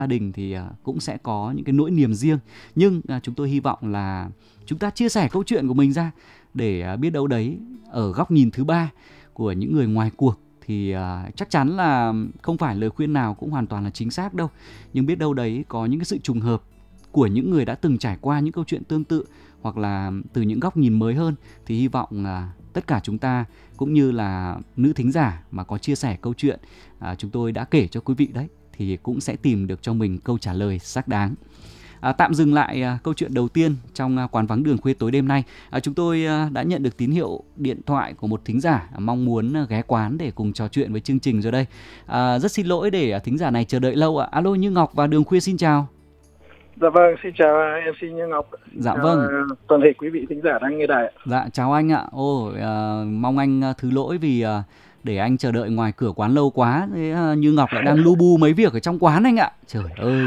gia đình thì cũng sẽ có những cái nỗi niềm riêng. Nhưng chúng tôi hy vọng là chúng ta chia sẻ câu chuyện của mình ra để biết đâu đấy ở góc nhìn thứ ba của những người ngoài cuộc thì chắc chắn là không phải lời khuyên nào cũng hoàn toàn là chính xác đâu. Nhưng biết đâu đấy có những cái sự trùng hợp của những người đã từng trải qua những câu chuyện tương tự hoặc là từ những góc nhìn mới hơn, thì hy vọng là tất cả chúng ta cũng như là nữ thính giả mà có chia sẻ câu chuyện chúng tôi đã kể cho quý vị đấy thì cũng sẽ tìm được cho mình câu trả lời xác đáng. Tạm dừng lại câu chuyện đầu tiên trong quán vắng đường khuya tối đêm nay. Chúng tôi đã nhận được tín hiệu điện thoại của một thính giả mong muốn ghé quán để cùng trò chuyện với chương trình rồi đây. Rất xin lỗi để thính giả này chờ đợi lâu ạ. Alo, Như Ngọc và Đường Khuya xin chào. Dạ vâng, xin chào MC Như Ngọc. Dạ vâng. Toàn thể quý vị thính giả đang nghe đài. Dạ chào anh ạ. Mong anh thứ lỗi vì để anh chờ đợi ngoài cửa quán lâu quá. Thế Như Ngọc lại đang lu bu mấy việc ở trong quán anh ạ. Trời ơi.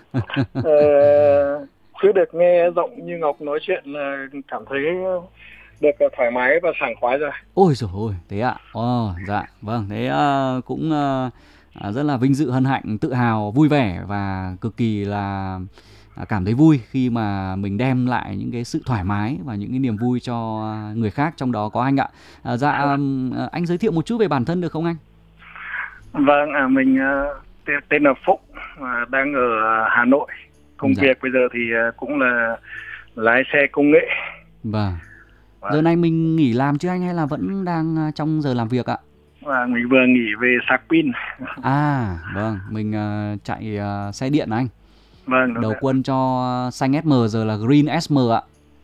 Cứ được nghe giọng Như Ngọc nói chuyện là cảm thấy được thoải mái và sảng khoái rồi. Ôi dồi ôi, thế ạ. Dạ, vâng. Thế cũng rất là vinh dự, hân hạnh, tự hào, vui vẻ và cực kỳ là cảm thấy vui khi mà mình đem lại những cái sự thoải mái và những cái niềm vui cho người khác, trong đó có anh ạ. Anh giới thiệu một chút về bản thân được không anh? Vâng, mình tên là Phúc, đang ở Hà Nội. Công việc bây giờ thì cũng là lái xe công nghệ. Vâng. Giờ này mình nghỉ làm chứ anh hay là vẫn đang trong giờ làm việc ạ? Mình vừa nghỉ về sạc pin. Vâng, mình chạy xe điện anh. Vâng. Đầu quân cho xanh SM, giờ là Green SM ạ.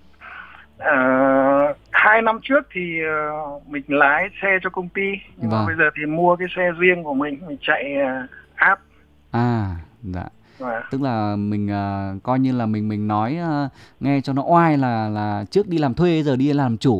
2 năm trước thì mình lái xe cho công ty, nhưng mà bây giờ thì mua cái xe riêng của mình chạy app. Dạ. Tức là mình coi như là mình nói nghe cho nó oai là trước đi làm thuê giờ đi làm chủ.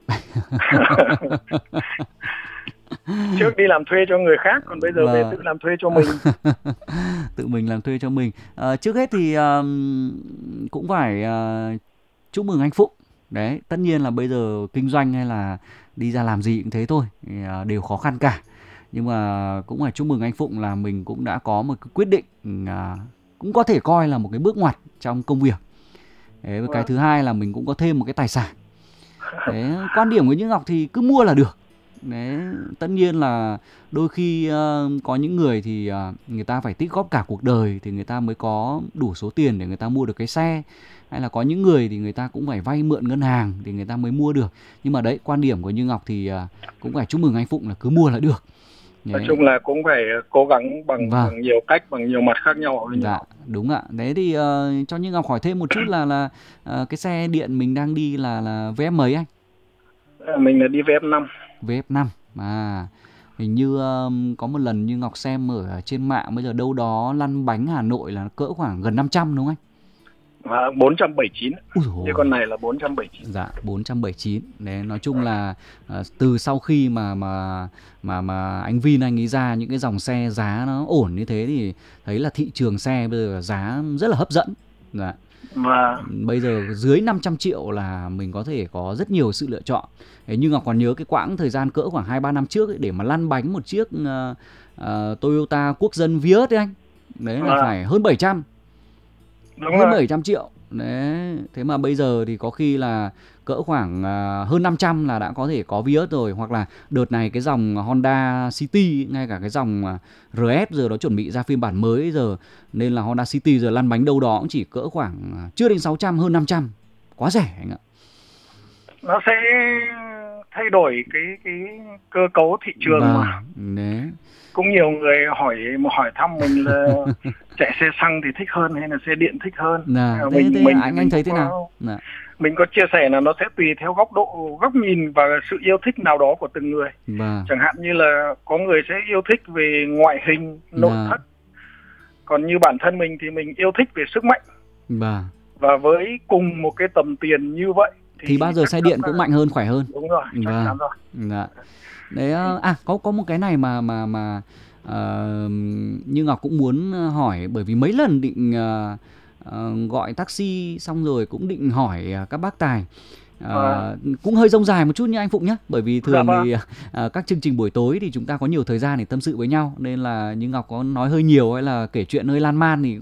Trước đi làm thuê cho người khác, còn bây giờ về tự làm thuê cho mình. Tự mình làm thuê cho mình. Trước hết thì cũng phải chúc mừng anh Phúc. Đấy, tất nhiên là bây giờ kinh doanh hay là đi ra làm gì cũng thế thôi, đều khó khăn cả. Nhưng mà cũng phải chúc mừng anh Phụng là mình cũng đã có một cái quyết định cũng có thể coi là một cái bước ngoặt trong công việc. Đấy, và cái thứ hai là mình cũng có thêm một cái tài sản. Đấy, quan điểm của Như Ngọc thì cứ mua là được. Đấy, tất nhiên là đôi khi có những người thì người ta phải tích góp cả cuộc đời thì người ta mới có đủ số tiền để người ta mua được cái xe. Hay là có những người thì người ta cũng phải vay mượn ngân hàng thì người ta mới mua được. Nhưng mà đấy, quan điểm của Như Ngọc thì cũng phải chúc mừng anh Phụng là cứ mua là được. Nói chung là cũng phải cố gắng bằng nhiều cách, bằng nhiều mặt khác nhau. Dạ, đúng ạ. Đấy thì cho Như Ngọc hỏi thêm một chút là cái xe điện mình đang đi là VF mấy anh? Mình là đi VF5. VF5. Hình như có một lần Như Ngọc xem ở trên mạng bây giờ đâu đó lăn bánh Hà Nội là cỡ khoảng gần 500 đúng không anh? 479. Như con này là 479. Dạ, 479. Đấy, nói chung là từ sau khi mà anh Vin anh ấy ra những cái dòng xe giá nó ổn như thế thì thấy là thị trường xe bây giờ giá rất là hấp dẫn. Dạ. Bây giờ dưới 500 triệu là mình có thể có rất nhiều sự lựa chọn. Thế nhưng Ngọc còn nhớ cái quãng thời gian cỡ khoảng 2-3 năm trước ấy, để mà lăn bánh một chiếc Toyota Quốc dân Vios đấy anh. Đấy là phải hơn 700. Hơn 700 triệu. Đấy, thế mà bây giờ thì có khi là cỡ khoảng hơn 500 là đã có thể có Vios rồi. Hoặc là đợt này cái dòng Honda City, ngay cả cái dòng RS giờ nó chuẩn bị ra phiên bản mới giờ, nên là Honda City giờ lăn bánh đâu đó cũng chỉ cỡ khoảng chưa đến 600, hơn 500. Quá rẻ anh ạ. Nó sẽ thay đổi cái cơ cấu thị trường mà. Đấy. Cũng nhiều người hỏi thăm mình là chạy xe xăng thì thích hơn hay là xe điện thích hơn. Mình anh thấy thế nào? Mình có chia sẻ là nó sẽ tùy theo góc nhìn và sự yêu thích nào đó của từng người. Chẳng hạn như là có người sẽ yêu thích về ngoại hình, nội thất. Còn như bản thân mình thì mình yêu thích về sức mạnh. Và với cùng một cái tầm tiền như vậy thì bao giờ xe điện cũng mạnh hơn, khỏe hơn. Đúng rồi, chắc chắn rồi. Đấy, có một cái này mà Như Ngọc cũng muốn hỏi, bởi vì mấy lần định gọi taxi xong rồi cũng định hỏi các bác tài. Cũng hơi rông dài một chút như anh Phụng nhé, bởi vì thường thì các chương trình buổi tối thì chúng ta có nhiều thời gian để tâm sự với nhau, nên là Như Ngọc có nói hơi nhiều hay là kể chuyện hơi lan man thì